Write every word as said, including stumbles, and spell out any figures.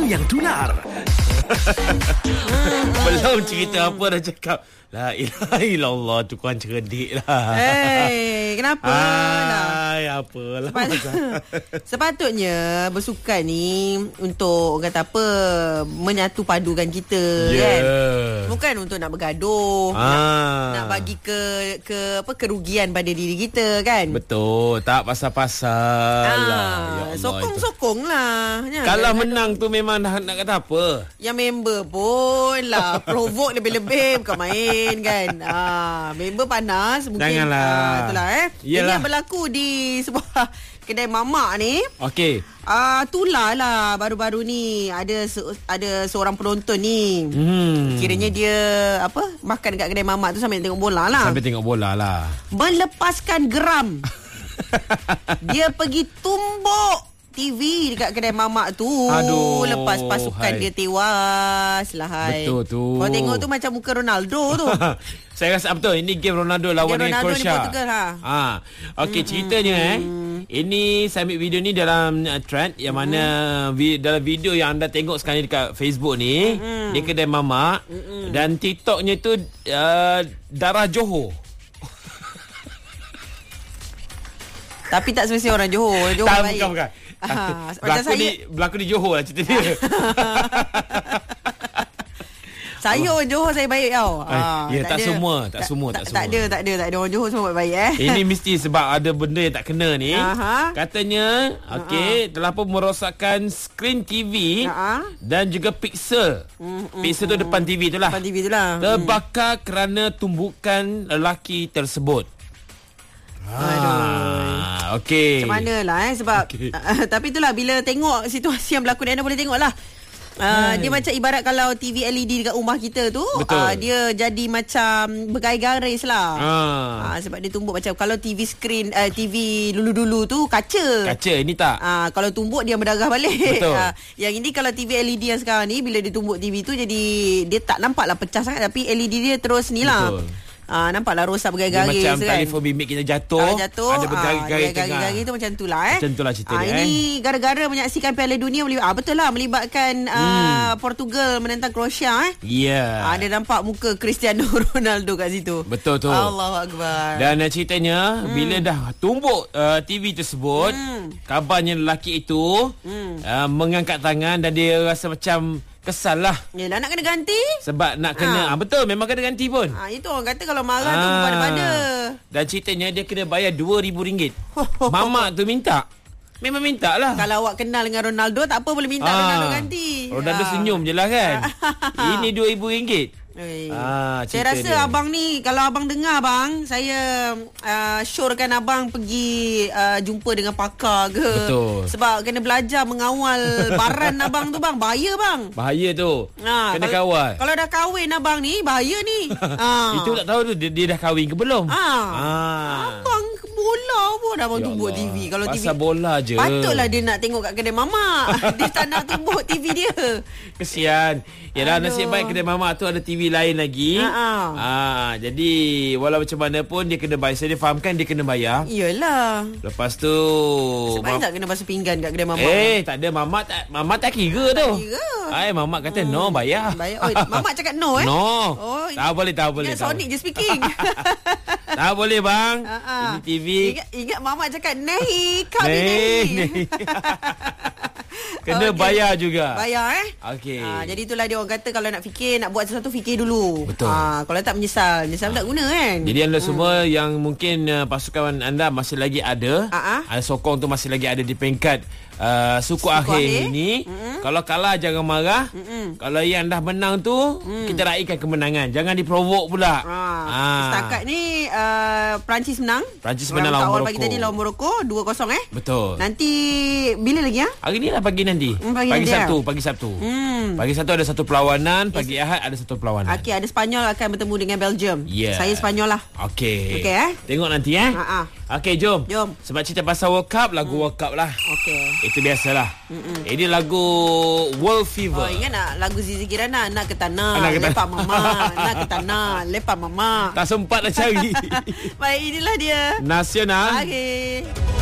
yang tular. Belum cerita apa dah cakap la ilaha illallah, tu kuan cerdik lah. Hey, kenapa lah? Ay, apalah. Sepat- Sepatutnya bersukan ni untuk orang kata apa, menyatu padukan kita, Yeah. kan? Bukan untuk nak bergaduh, Ah. nak, nak bagi ke ke apa kerugian pada diri kita, kan? Betul, tak pasal-pasal lah. Ya Ah, Allah, sokong-sokong lah. itu. Kalau menang tu memang nak, nak kata apa? Yang member pun lah provoke lebih-lebih, bukan main, kan? Ah, member panas mungkin. Janganlah. Ah, itulah eh. Yelah. Ini berlaku di sebuah kedai mamak ni. Okey. Ah, tular lah baru-baru ni ada se- ada seorang penonton ni. Hmm. Kiranya dia apa makan dekat kedai mamak tu sambil tengok bola lah. Sampai tengok bola lah. Melepaskan geram. Dia pergi tumbuk T V dekat kedai mamak tu. Aduh, lepas pasukan hai. dia tewas lah, hai. Betul tu. Kau tengok tu macam muka Ronaldo tu. Saya rasa betul. Ini game Ronaldo lawan Game dengan Ronaldo ni Croatia. Portugal, ha. ha. Okey, ceritanya eh. Ini saya ambil video ni dalam uh, trend yang mana vi, dalam video yang anda tengok sekarang ni dekat Facebook ni, dia kedai mamak dan TikToknya tu uh, darah Johor. Tapi tak semestinya orang Johor. Orang Johor Tak, baik. bukan, bukan. Ah, macam Berlaku saya di berlaku di Johor lah cerita dia. Saya orang Johor saya baik tau. Ah, ya, tak ada. semua, tak semua, tak semua. Tak ada, tak ada, tak ada orang Johor semua baik-baik eh. Ini mesti sebab ada benda yang tak kena ni. Aha. Katanya, okey, telah pun merosakkan skrin T V Aha. dan juga pixel. Mm, mm, Pixel tu depan T V tu lah. Depan T V tu lah. Terbakar kerana tumbukan lelaki tersebut. Ah, okey. Macam mana lah eh. Sebab Okey. uh, tapi itulah bila tengok situasi yang berlaku ni, anda boleh tengok lah. Uh, dia macam ibarat kalau T V L E D dekat rumah kita tu, uh, dia jadi macam bergaris-garis lah. Ah. Uh, sebab dia tumbuk macam kalau T V screen uh, T V dulu-dulu tu kaca. Kaca, ini tak. Ah, kalau tumbuk dia berdarah balik. Betul. Ah, yang ini kalau T V L E D yang sekarang ni, bila dia tumbuk T V tu jadi dia tak nampak lah pecah sangat, tapi L E D dia terus ni lah. Betul. Ah, nampaklah rosak Dia bergaris-garis macam kan. telefon bimbit kita jatuh, Ah, jatuh. ada bergaris-garis ah, tengah. garis-garis tu macam tu lah eh. Macam tu lah cerita ah, dia, Ini eh. gara-gara menyaksikan Piala Dunia melibat, ah, betul lah melibatkan Hmm. ah, Portugal menentang Croatia eh. Ya. Yeah. Ah, dia nampak muka Cristiano Ronaldo kat situ. Betul tu. Allahu Akbar. Dan uh, ceritanya hmm. bila dah tumbuk uh, T V tersebut, hmm. kabarnya lelaki itu hmm. uh, mengangkat tangan dan dia rasa macam kesal lah. Yelah, nak kena ganti. Sebab nak kena Ha. ah, betul, memang kena ganti pun. Ah, itu orang kata kalau marah tu Ah. pada-pada. Dan ceritanya dia kena bayar dua ribu ringgit. Mamak tu minta. Memang minta lah. Kalau awak kenal dengan Ronaldo, tak apa, boleh minta Ah. Ronaldo ganti. Ronaldo Ah. senyum je lah kan. Ini dua ribu ringgit. Eh. Ah, Saya cerita rasa dia. abang ni, kalau abang dengar bang, saya uh, syorkan abang pergi uh, jumpa dengan pakar ke. Betul. Sebab kena belajar mengawal baran abang tu bang. Bahaya bang. Bahaya tu. Ha, Kena kalau, kawal. Kalau dah kahwin abang ni, bahaya ni. ha. Itu tak tahu tu dia, dia dah kahwin ke belum. Ah. Ah. Abang bola pun abang Ya tumbuk Allah. T V. Kalau T V Pasal bola je. patutlah dia nak tengok kat kedai mamak. Dia tak nak tumbuk T V dia. Kesian. Yalah, Aduh. nasib baik kedai mamak tu ada T V lain lagi. Ha-ha. Ah, jadi walau macam mana pun dia kena bayar. Saya dia fahamkan dia kena bayar. Iyalah. Lepas tu Sebab tak kena basuh pinggan kat kedai mamak. Eh, tak ada, mamak tak mamak tak kira tu. Tak kira. Ai, mamak kata hmm. no, bayar. Bayar. Oh, mamak cakap no eh? No. Oh, tak boleh, tak boleh. Ingat tak Sonic boleh. je speaking. Tak boleh bang. Ha-ha. Ini T V. Ingat, ingat mamak cakap nehi, kami Nehi, nehi. nehi. Kena Okey. bayar juga. Bayar eh? Okey. Ha, jadi itulah dia orang kata kalau nak fikir, nak buat sesuatu, fikir dulu. Betul. Ha, kalau tak menyesal. Menyesal tak guna kan? Jadi anda hmm. semua yang mungkin uh, pasukan anda masih lagi ada, Ha-ha. uh, sokong tu masih lagi ada di peringkat uh, suku, Suku akhir, akhir. ini. Mm-mm. Kalau kalah jangan marah. Mm-mm. Kalau yang dah menang tu, mm. kita raikan kemenangan. Jangan diprovok pula. Ha. Ha. Setakat ni uh, Perancis menang. Perancis menang lawan awal Morocco. pagi tadi lawan Morocco dua kosong eh. Betul. Nanti bila lagi ya? Hari ni lah pagi nanti. Hmm, pagi pagi nanti Sabtu, ya? pagi Sabtu. Hmm. Pagi Sabtu ada satu perlawanan, pagi Ahad ada satu perlawanan. Okey, ada Spanyol akan bertemu dengan Belgium. Yeah. Saya Spanyol lah. Okey. Okey, eh? Tengok nanti eh. Ha ah. Okey, jom. Jom. Sebab cerita pasal World Cup, lagu World Cup lah. Okey. Itu biasalah. Mm-mm. Ini lagu World Fever. Oh, ingat nak lagu Zizi Kirana, nak ke tanah, Nak ke tanah. lepak mama, nak ke tanah, lepak mama. Tak sempat nak cari. Baik, inilah dia. Nasional. Okey.